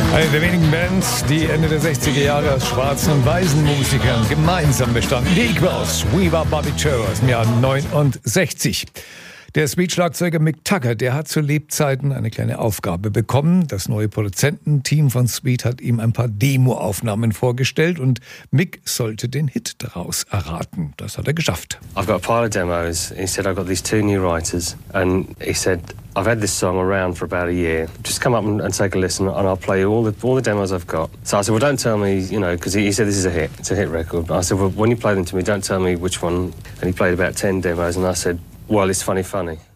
Eine der wenigen Bands, die Ende der 60er Jahre aus schwarzen und weißen Musikern gemeinsam bestanden. Die Equals, We Were Bobby Joe aus dem Jahr 69. Der Speed-Schlagzeuger Mick Tucker, der hat zu Lebzeiten eine kleine Aufgabe bekommen. Das neue Produzententeam von Speed hat ihm ein paar Demo-Aufnahmen vorgestellt und Mick sollte den Hit daraus erraten. Das hat er geschafft. I've got a pile of demos. He said, I've got these two new writers. And he said, I've had this song around for about a year. Just come up and take a listen and I'll play you all the demos I've got. So I said, well, don't tell me, because he said this is a hit. It's a hit record. I said, well, when you play them to me, don't tell me which one. And he played about 10 demos and I said, well, it's funny.